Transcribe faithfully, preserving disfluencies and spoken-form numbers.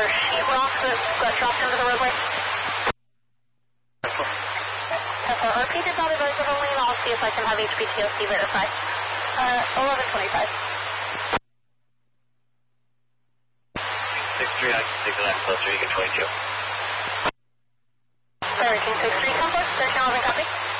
or sheetrock that got dropped into the roadway? Tesla, repeat it's not a very good lane. I'll see if I can have H P T O C verify. Uh, eleven twenty-five. six three, I can take the left closer, you can twenty-two. Sorry, King six three, come close, thirteen eleven, copy.